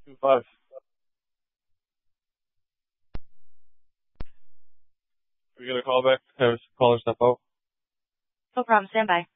25. We get a call back. Have caller step out. No problem. Stand by.